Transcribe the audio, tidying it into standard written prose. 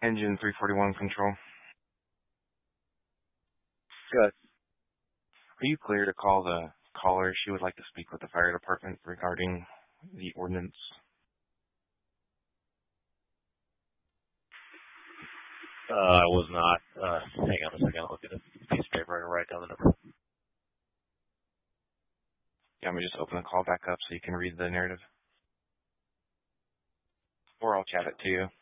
Engine 341 control. Good. Are you clear to call the caller? She would like to speak with the fire department regarding the ordinance. I was not. Hang on a second. I'll look at a piece of paper and write down the number. Yeah, let me just open the call back up so you can read the narrative. Or I'll chat it to you.